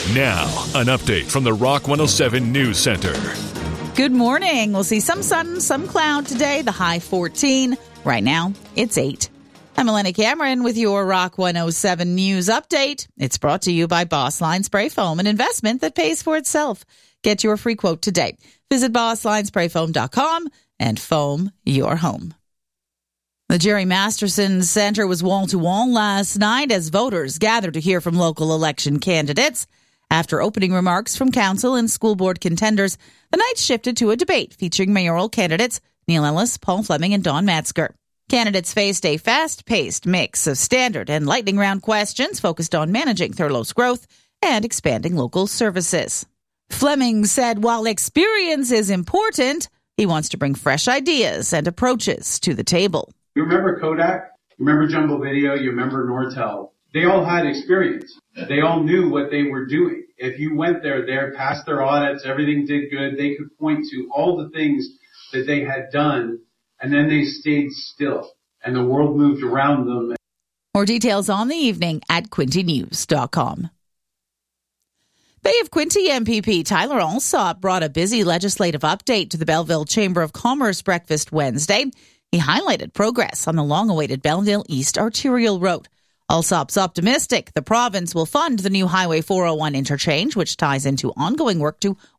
Now, an update from the Rock 107 News Center. Good morning. We'll see some sun, some cloud today, the high 14. Right now, it's 8. I'm Elena Cameron with your Rock 107 News Update. It's brought to you by Boss Line Spray Foam, an investment that pays for itself. Get your free quote today. Visit bosslinesprayfoam.com and foam your home. The Jerry Masterson Center was wall-to-wall last night as voters gathered to hear from local election candidates. After opening remarks from council and school board contenders, the night shifted to a debate featuring mayoral candidates Neil Ellis, Paul Fleming, and Don Metzger. Candidates faced a fast-paced mix of standard and lightning round questions focused on managing Thurlow's growth and expanding local services. Fleming said while experience is important, he wants to bring fresh ideas and approaches to the table. You remember Kodak? You remember Jumbo Video? You remember Nortel? They all had experience. They all knew what they were doing. If you went there, passed their audits, everything did good, they could point to all the things that they had done, and then they stayed still, and the world moved around them. More details on the evening at quintynews.com. Bay of Quinte MPP Tyler Alsop brought a busy legislative update to the Belleville Chamber of Commerce breakfast Wednesday. He highlighted progress on the long-awaited Belleville East Arterial Road. Alsop's optimistic the province will fund the new Highway 401 interchange, which ties into ongoing work to